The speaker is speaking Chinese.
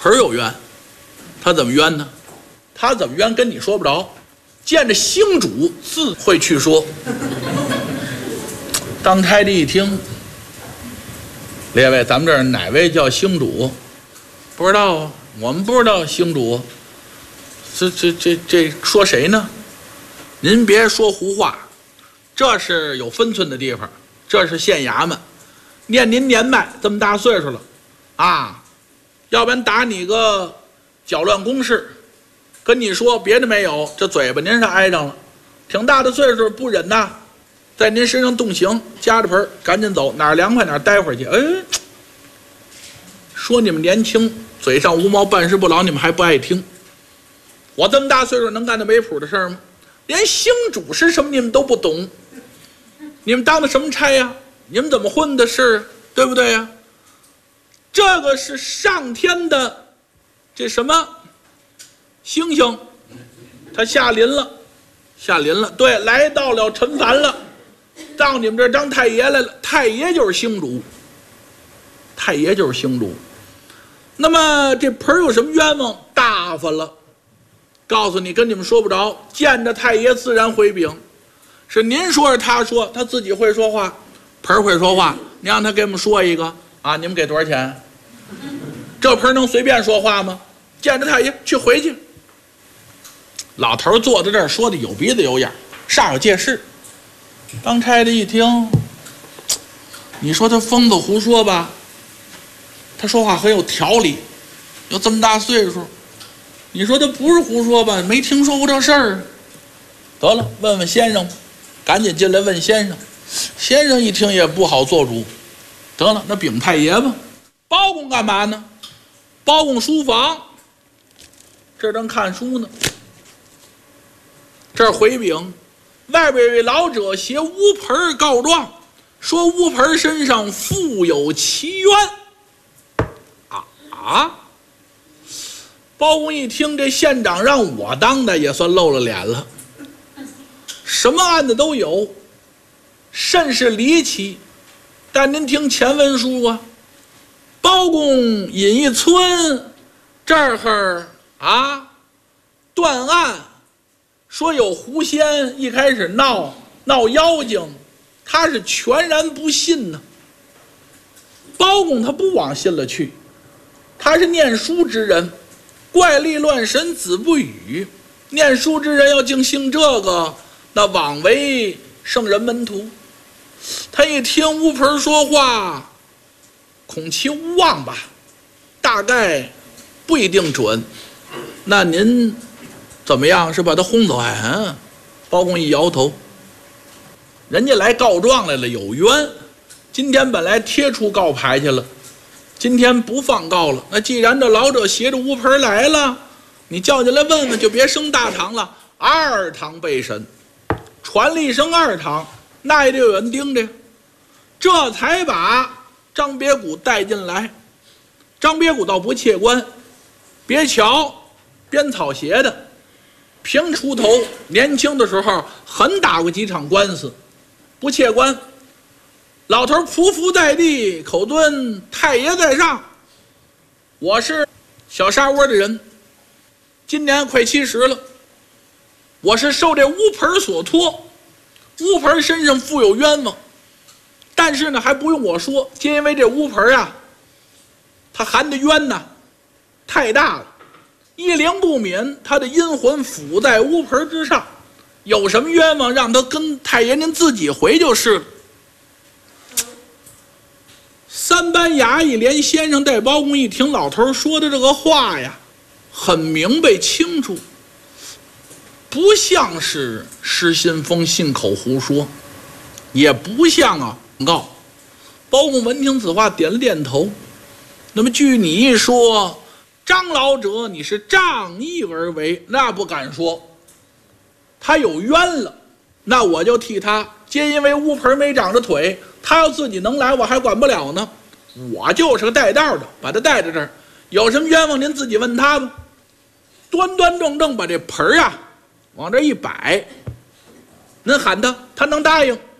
盆儿有冤，他怎么冤呢？他怎么冤跟你说不着，见着星主自会去说。当差的一听，列位，咱们这儿哪位叫星主？不知道啊，我们不知道星主。这说谁呢？您别说胡话，这是有分寸的地方，这是县衙门。念您年迈这么大岁数了啊，要不然打你个搅乱公事，跟你说别的没有，这嘴巴您是挨上了，挺大的岁数不忍呐，在您身上动刑，夹着盆赶紧走，哪儿凉快哪儿待会儿去。说你们年轻，嘴上无毛，办事不牢，你们还不爱听。我这么大岁数能干的没谱的事儿吗？连星主是什么你们都不懂，你们当的什么差呀？你们怎么混的事，对不对呀？这个是上天的这什么星星，他下临了，对，来到了陈凡了，到你们这儿当太爷来了。太爷就是星主，那么这盆有什么冤枉？大发了，告诉你，跟你们说不着，见着太爷自然回禀，是您说是他说，他自己会说话，盆会说话，你让他给我们说一个啊，你们给多少钱？这盆能随便说话吗？见着太爷去回去。老头坐在这儿说的有鼻子有眼，煞有介事。当差的一听，你说他疯子胡说吧，他说话很有条理，有这么大岁数，你说他不是胡说吧，没听说过这事儿。得了，问问先生，赶紧进来问先生。先生一听也不好做主，得了，那禀太爷吧。包公干嘛呢？包公书房，这正看书呢。这儿回禀，外边有位老者携乌盆告状，说乌盆身上负有奇冤。包公一听，这县长让我当的，也算露了脸了。什么案子都有，甚是离奇。但您听前文书啊，包公引一村这儿断案，说有狐仙一开始闹妖精，他是全然不信呢。包公他不往信了去，他是念书之人，怪力乱神子不语，念书之人要净信这个，那枉为圣人门徒。他一听乌盆说话，恐其无妄吧，大概不一定准。那您怎么样？是把他轰走？包公一摇头，人家来告状来了，有冤。今天本来贴出告牌去了，今天不放告了。那既然这老者携着乌盆来了，你叫进来问问，就别升大堂了，二堂备审。传了一声二堂，那也得有人盯着，这才把张别谷带进来。张别谷倒不怯官，别瞧编草鞋的，平出头，年轻的时候狠打过几场官司，不怯官。老头匍匐在地，口尊太爷在上，我是小沙窝的人，今年快70了，我是受这乌盆所托，乌盆身上负有冤枉，但是呢还不用我说，皆因为这乌盆啊，他含的冤呐太大了，一灵不泯，他的阴魂附在乌盆之上，有什么冤枉让他跟太爷您自己回就是了。三班衙役连先生带包公一听老头说的这个话呀，很明白清楚，不像是失心疯信口胡说，也不像广告。包公闻听此话点了点头。那么据你一说，张老者你是仗义而为，那不敢说，他有冤了，那我就替他，皆因为乌盆没长着腿，他要自己能来我还管不了呢，我就是个带道的，把他带在这儿，有什么冤枉您自己问他吧。端端正正把这盆往这一摆，您喊他，他能答应。